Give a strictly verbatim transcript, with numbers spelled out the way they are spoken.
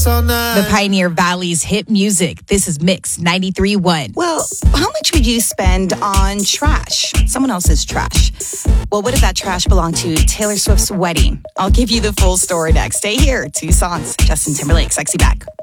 all night. The Pioneer Valley's hit music. This is Mix ninety-three point one. Well, how much would you spend on trash? Someone else's trash. Well, what if that trash belonged to Taylor Swift's wedding? I'll give you the full story next. Stay here. Two songs. Justin Timberlake, Sexy Back.